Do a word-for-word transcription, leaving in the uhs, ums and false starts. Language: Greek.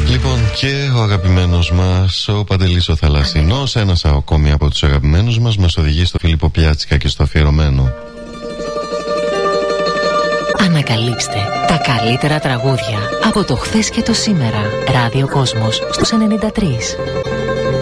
Λοιπόν, και ο αγαπημένος μας, ο Παντελής ο Θαλασσινός, ένας ακόμη από τους αγαπημένους μας, μας οδηγεί στο Φίλιππο Πιάτσικα και στο αφιερωμένο. Ανακαλύψτε τα καλύτερα τραγούδια από το χθες και το σήμερα. Ράδιο Κόσμος στους ενενήντα τρία.